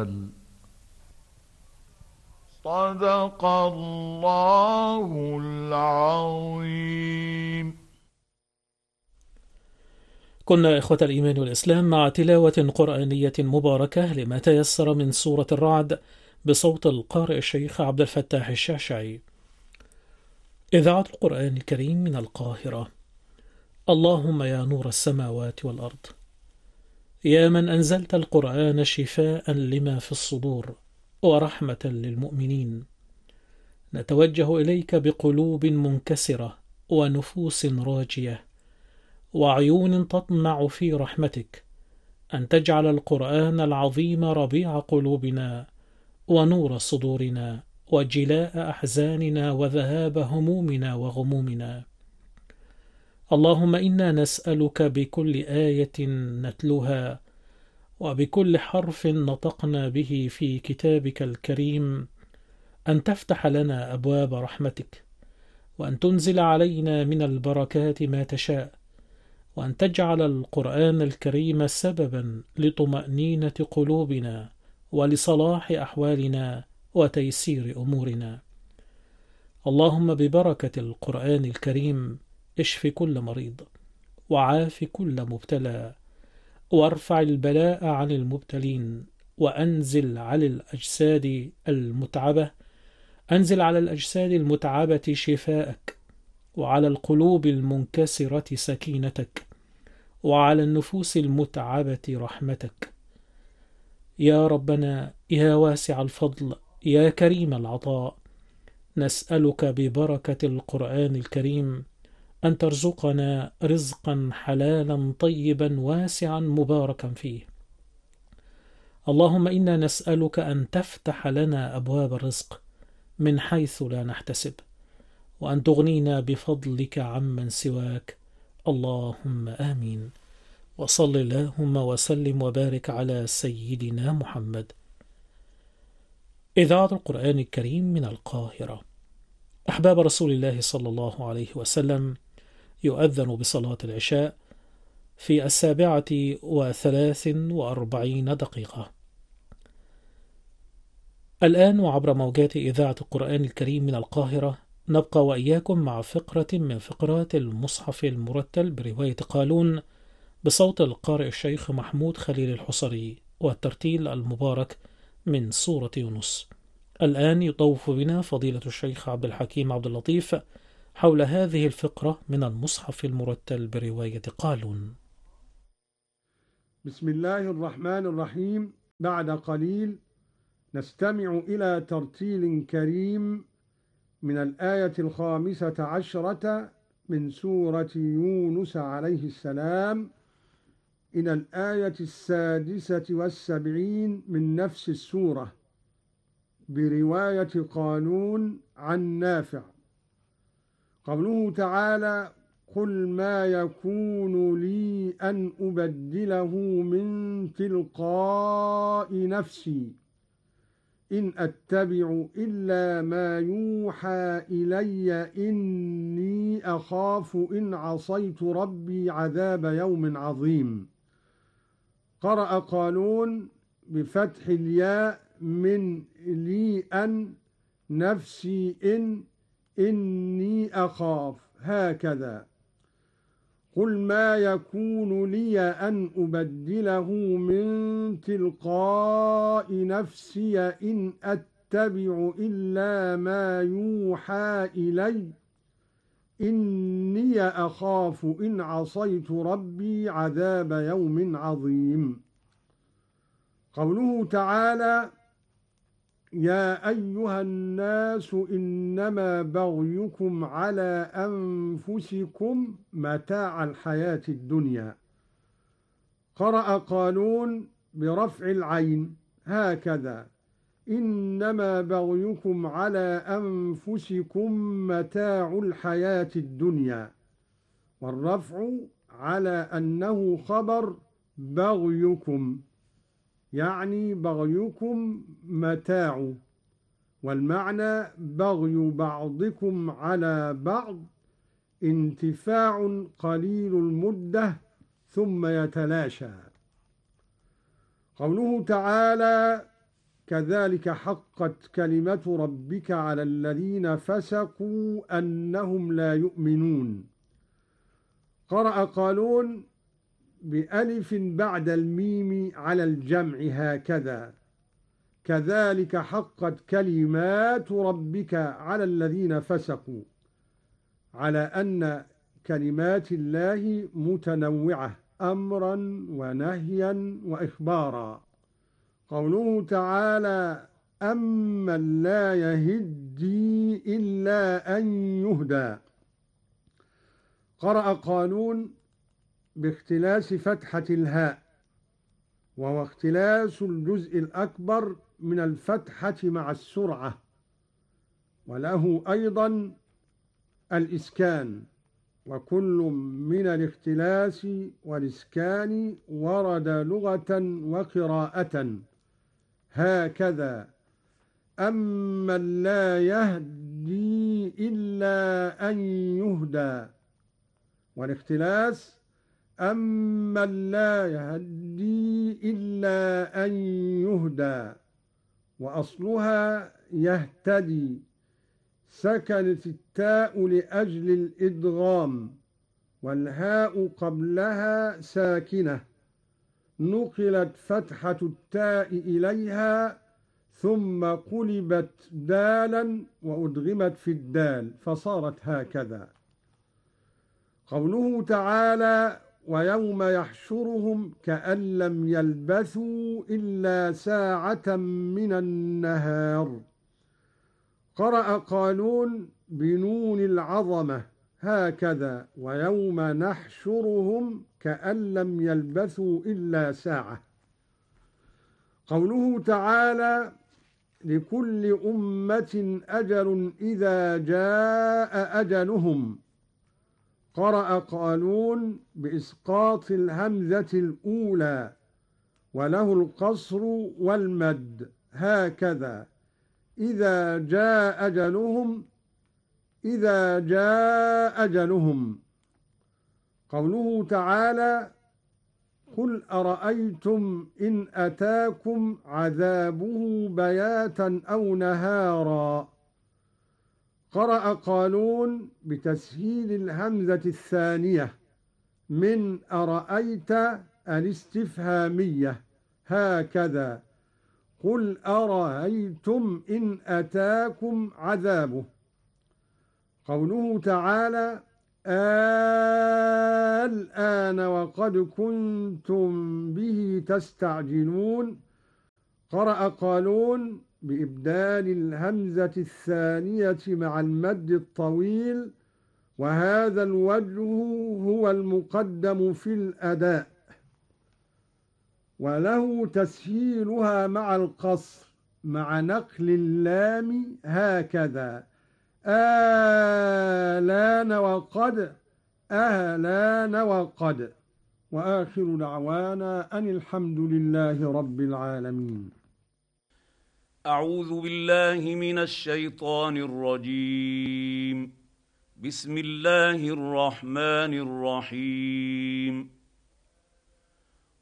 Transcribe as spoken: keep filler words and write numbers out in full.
وجل. صدق الله العظيم. كنا إخوة الإيمان والإسلام مع تلاوة قرآنية مباركة لما تيسر من سورة الرعد بصوت القارئ الشيخ عبد الفتاح الشعشعي. إذاعة القرآن الكريم من القاهرة. اللهم يا نور السماوات والأرض، يا من أنزلت القرآن شفاء لما في الصدور ورحمة للمؤمنين، نتوجه إليك بقلوب منكسرة ونفوس راجية وعيون تطمع في رحمتك، أن تجعل القرآن العظيم ربيع قلوبنا ونور صدورنا وجلاء أحزاننا وذهاب همومنا وغمومنا. اللهم إنا نسألك بكل آية نتلوها وبكل حرف نطقنا به في كتابك الكريم أن تفتح لنا أبواب رحمتك، وأن تنزل علينا من البركات ما تشاء، وأن تجعل القرآن الكريم سببا لطمأنينة قلوبنا ولصلاح أحوالنا وتيسير أمورنا. اللهم ببركة القرآن الكريم اشف كل مريض وعاف كل مبتلى، وارفع البلاء عن المبتلين، وأنزل على الأجساد المتعبة أنزل على الأجساد المتعبة شفاءك، وعلى القلوب المنكسرة سكينتك، وعلى النفوس المتعبة رحمتك. يا ربنا يا واسع الفضل يا كريم العطاء، نسألك ببركة القرآن الكريم أن ترزقنا رزقا حلالا طيبا واسعا مباركا فيه. اللهم إنا نسألك أن تفتح لنا أبواب الرزق من حيث لا نحتسب، وأن تغنينا بفضلك عمن سواك. اللهم آمين. وصل اللهم وسلم وبارك على سيدنا محمد. إذاعة القرآن الكريم من القاهرة. أحباب رسول الله صلى الله عليه وسلم، يؤذن بصلاة العشاء في السابعة وثلاث وأربعين دقيقة. الآن وعبر موجات إذاعة القرآن الكريم من القاهرة نبقى وإياكم مع فقرة من فقرات المصحف المرتل برواية قالون بصوت القارئ الشيخ محمود خليل الحصري، والترتيل المبارك من سورة يونس. الآن يطوف بنا فضيلة الشيخ عبد الحكيم عبد اللطيف حول هذه الفقرة من المصحف المرتل برواية قالون. بسم الله الرحمن الرحيم. بعد قليل نستمع إلى ترتيل كريم من الآية الخامسة عشرة من سورة يونس عليه السلام إلى الآية السادسة والسبعين من نفس السورة برواية قالون عن نافع. قوله تعالى: قل ما يكون لي أن أبدله من تلقاء نفسي إن أتبع إلا ما يوحى إلي إني أخاف إن عصيت ربي عذاب يوم عظيم. قرأ قالون بفتح الياء من لي أن نفسي إن إني أخاف هكذا. قل ما يكون لي أن أبدله من تلقاء نفسي إن أتبع إلا ما يوحى إلي إني أخاف إن عصيت ربي عذاب يوم عظيم. قوله تعالى: يا أيها الناس إنما بغيكم على أنفسكم متاع الحياة الدنيا. قرأ قالون برفع العين هكذا: إنما بغيكم على أنفسكم متاع الحياة الدنيا، والرفع على أنه خبر بغيكم، يعني بغيكم متاع، والمعنى بغي بعضكم على بعض، انتفاع قليل المدة ثم يتلاشى. قوله تعالى: كذلك حقت كلمة ربك على الذين فسقوا أنهم لا يؤمنون. قرأ قالون بألف بعد الميم على الجمع هكذا: كذلك حقت كلمات ربك على الذين فسقوا، على أن كلمات الله متنوعة أمرا ونهيا وإخبارا. قوله تعالى: أمن لا يهدي إلا أن يهدى. قرأ قالون باختلاس فتحة الهاء، وهو اختلاس الجزء الأكبر من الفتحة مع السرعة، وله أيضا الإسكان، وكل من الاختلاس والإسكان ورد لغة وقراءة هكذا: أمن لا يهدي إلا أن يهدى. والاختلاس: أمن لا يهدي إلا أن يهدى، وأصلها يهتدي، سكنت التاء لأجل الإدغام، والهاء قبلها ساكنة، نقلت فتحة التاء إليها ثم قلبت دالا وأدغمت في الدال فصارت هكذا. قوله تعالى: ويوم يحشرهم كأن لم يلبثوا إلا ساعة من النهار. قرأ قالون بنون العظمة هكذا: ويوم نحشرهم كأن لم يلبثوا إلا ساعة. قوله تعالى: لكل أمة أجل إذا جاء أجلهم. قرأ قالون بإسقاط الهمزة الأولى، وله القصر والمد هكذا: إذا جاء أجلهم، إذا جاء أجلهم. قوله تعالى: قل أرأيتم إن أتاكم عذابه بياتا أو نهارا. قرأ قالون بتسهيل الهمزة الثانية من أرأيت الاستفهامية هكذا: قل أرأيتم إن أتاكم عذابه. قوله تعالى: الآن وقد كنتم به تستعجلون. قرأ قالون بإبدال الهمزة الثانية مع المد الطويل، وهذا الوجه هو المقدم في الأداء، وله تسهيلها مع القصر مع نقل اللام هكذا: آلان وقد، أهلان وقد. وآخر دعوانا أن الحمد لله رب العالمين. أعوذ بالله من الشيطان الرجيم. بسم الله الرحمن الرحيم.